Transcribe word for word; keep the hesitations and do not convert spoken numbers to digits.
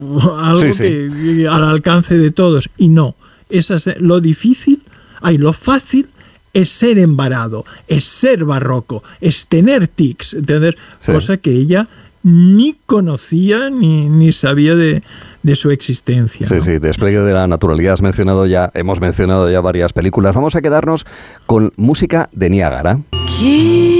algo sí, sí. que al alcance de todos. Y no, esa es lo difícil, ay, lo fácil es ser embarado, es ser barroco, es tener tics, ¿entendés? Sí. Cosa que ella ni conocía ni, ni sabía de, de su existencia. Sí, ¿no? Sí, despliegue de la naturalidad. Has mencionado ya, hemos mencionado ya varias películas. Vamos a quedarnos con música de Niágara. ¿Qué?